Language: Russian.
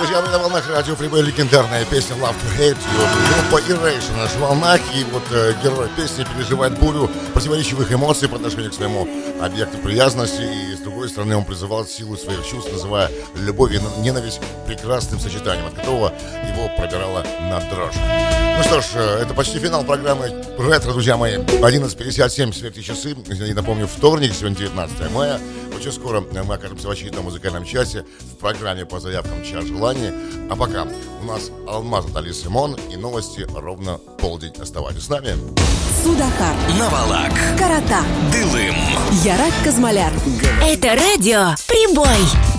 Друзья, на волнах радио Freeway легендарная песня Love to Hate You. Группа Erasure на волнах. И вот герой песни переживает бурю противоречивых эмоций по отношению к своему объекту привязанности. И с другой стороны он призывал силу своих чувств, называя любовь и ненависть прекрасным сочетанием, от которого его пробирала на дрожь. Ну что ж, это почти финал программы «Ретро», друзья мои. 11:57 светлые часы. И напомню, вторник, сегодня 19 мая. Очень скоро мы окажемся в очередном музыкальном часе в программе по заявкам «Час желания». А пока у нас Алмаз Натали Симон и новости ровно полдень. Оставайтесь с нами. Судахар, Навалак, Карата, Дылым, Ярак Казмаляр. Это радио «Прибой».